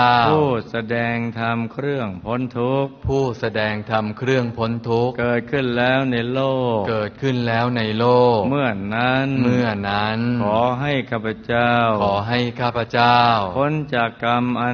ผู้แสดงธรรมเครื่องพ้นทุกข์ผู้แสดงธรรมเครื่องพ้นทุกข์เกิดขึ้นแล้วในโลกเกิดขึ้นแล้วในโลกเมื่อนั้นขอให้ข้าพเจ้าพ้นจากกรรมอัน